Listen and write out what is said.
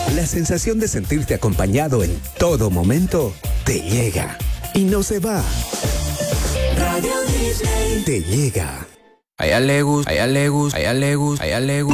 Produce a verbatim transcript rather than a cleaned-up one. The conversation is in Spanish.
La sensación de sentirte acompañado en todo momento te llega y no se va. Radio Disney te llega. A ella le gusta, a ella le gusta, a ella le gusta, a ella le gusta.